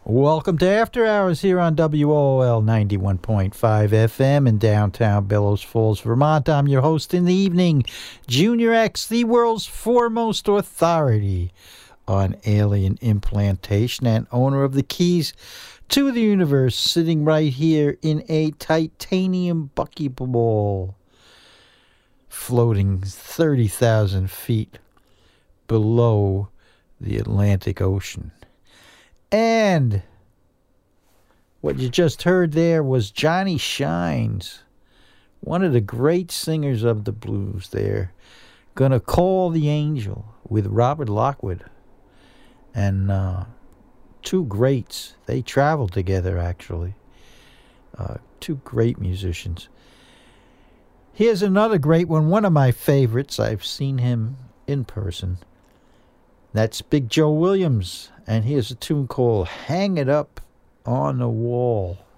Welcome to After Hours here on WOL 91.5 FM in downtown Bellows Falls, Vermont. I'm your host in the evening, Junior X, the world's foremost authority on alien implantation and owner of the keys to the universe, sitting right here in a titanium buckyball, floating 30,000 feet below the Atlantic Ocean. And what you just heard there was Johnny Shines, one of the great singers of the blues there, Gonna Call the Angel with Robert Lockwood. And two greats. They traveled together, actually. Two great musicians. Here's another great one of my favorites. I've seen him in person. That's Big Joe Williams. And here's a tune called Hang It Up on the Wall.